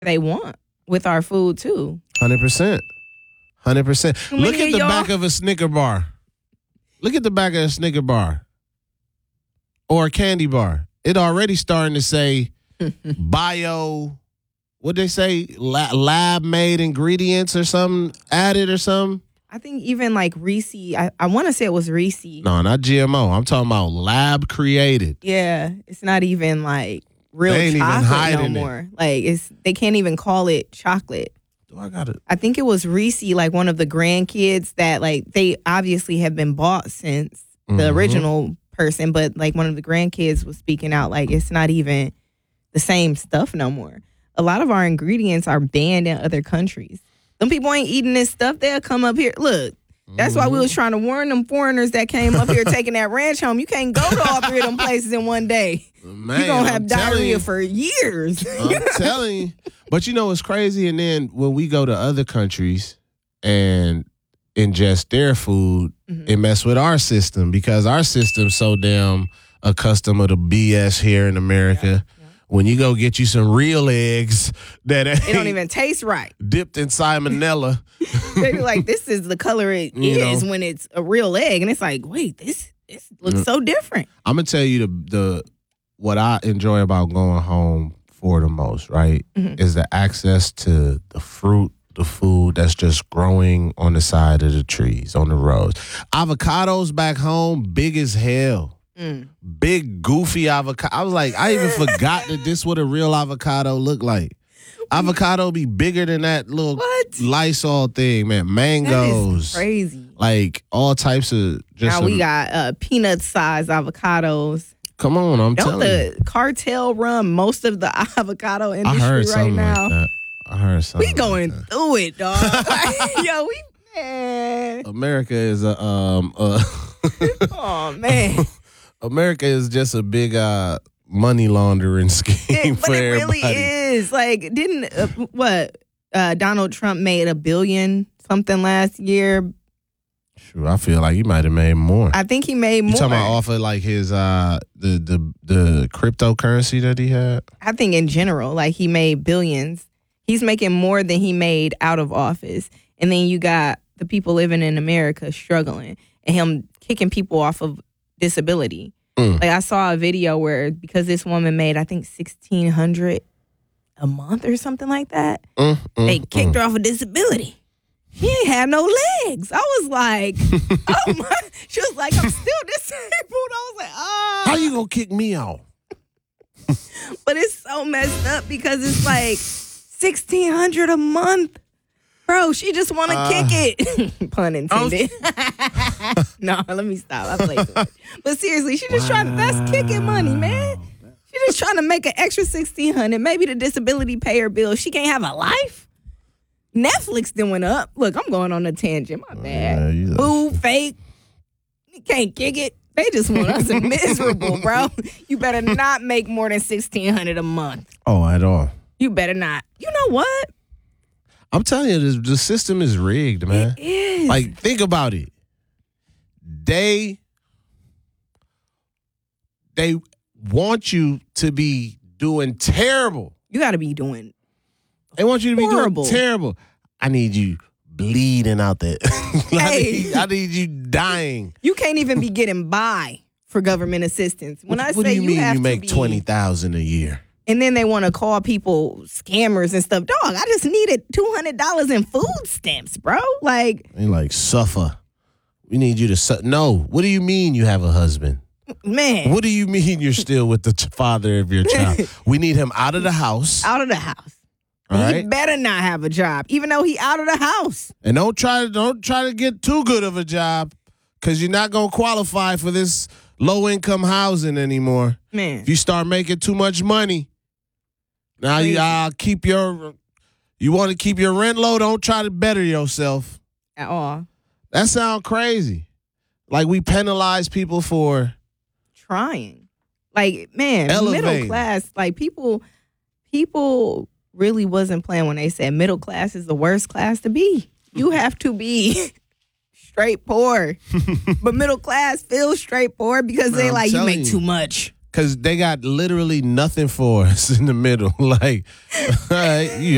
they want with our food too. 100%. 100%. Look at the y'all. back of a Snicker bar. Look at the back of a Snicker bar or a candy bar. It already starting to say bio. What they say? Lab made ingredients or something added or something. I think even like Reese, I want to say it was Reese. No, not GMO. I'm talking about lab created. Yeah, it's not even like real They ain't even chocolate no hiding it. more. Like they can't even call it chocolate. Do I got it? I think it was Reese, like one of the grandkids that like they obviously have been bought since the original person, but like one of the grandkids was speaking out like it's not even the same stuff no more. A lot of our ingredients are banned in other countries. Them people ain't eating this stuff. They'll come up here. Look, that's why we was trying to warn them foreigners that came up here taking that ranch home. You can't go to all three of them places in one day. Man, You're going to have I'm telling diarrhea you. for years. I'm telling you. But you know what's crazy? And then when we go to other countries and ingest their food, it mess with our system because our system's so damn accustomed to the BS here in America. When you go get you some real eggs that It don't even taste right. dipped in salmonella. They be like, this is the color it is when it's a real egg. And it's like, wait, this looks so different. I'm gonna tell you the what I enjoy about going home for the most, right? Is the access to the fruit, the food that's just growing on the side of the trees, on the roads. Avocados back home, big as hell. Big goofy avocado. I was like, I even forgot that this what a real avocado look like. Avocado be bigger than that little Lysol thing, man. Mangoes. That is crazy. Like all types of just Now we got peanut-sized avocados. Come on, I'm Don't telling you. the cartel run most of the avocado I industry heard right something now? like that. I heard something. We going like that. through it, dog. Yo, man. America is a Oh, man. America is just a big money laundering scheme But for it everybody. really is. Like, didn't, Donald Trump made $1 billion something last year? Sure, I feel like he might have made more. I think he made more. You talking about off of like his the cryptocurrency that he had? I think in general, like he made billions. He's making more than he made out of office. And then you got the people living in America struggling and him kicking people off of disability. Like I saw a video where because this woman made, I think $1,600 a month or something like that, they kicked her off of disability. She ain't had no legs. I was like, oh my. She was like, I'm still disabled. I was like, oh. How you gonna kick me out? But it's so messed up because it's like $1,600 a month. Bro, she just want to kick it. Pun intended. No, let me stop. I played too much. But seriously, she just trying, that's kicking money, man. She just trying to make an extra $1,600. Maybe the disability pay her bill. She can't have a life. Netflix then went up. Look, I'm going on a tangent. My bad. Yeah, Food, fake. You can't kick it. They just want us miserable, bro. You better not make more than $1,600 a month. Oh, at all. You better not. You know what? I'm telling you, the system is rigged, man. It is. Like, think about it. They want you to be doing terrible. You got to be doing They want you to be horrible. doing terrible. I need you bleeding out there. Hey. I need you dying. You can't even be getting by for government assistance. When I What say do you mean have you make to be, $20,000 a year? and then they want to call people scammers and stuff. Dog, I just needed $200 in food stamps, bro. Like, They like suffer. We need you to No. What do you mean you have a husband? man, What do you mean you're still with the father of your child? We need him out of the house. out of the house. All He right. better not have a job, even though he out of the house. And don't try to get too good of a job because you're not gonna qualify for this low income housing anymore. Man, If you start making too much money, now you Crazy. you want to keep your rent low. Don't try to better yourself. at all. That sounds crazy. Like we penalize people for Trying. Like, man, Elevating. middle class, like people really wasn't playing when they said middle class is the worst class to be. You have to be straight poor. But middle class feels straight poor because they I'm like, you telling make you. too much. because they got literally nothing for us in the middle. Like, all right, you